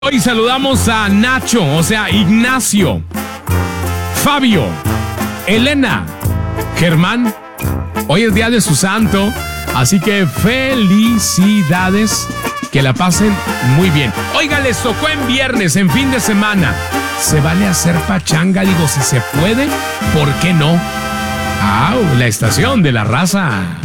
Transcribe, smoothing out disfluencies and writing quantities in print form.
Hoy saludamos a Nacho, o sea, Ignacio, Fabio, Elena, Germán. Hoy es día de su santo, así que felicidades, que la pasen muy bien. Oiga, les tocó en viernes, en fin de semana. ¿Se vale hacer pachanga? Digo, si se puede, ¿por qué no? La estación de la raza.